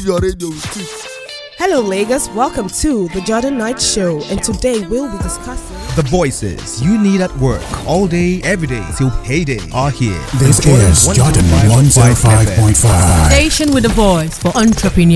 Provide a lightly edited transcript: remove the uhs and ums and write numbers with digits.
your radio with it. Hello, Lagos. Welcome to the Jordan Knight Show, and today we'll be discussing the voices you need at work all day, every day till payday are here. This is Jordan 105.5. Station with a voice for entrepreneurs.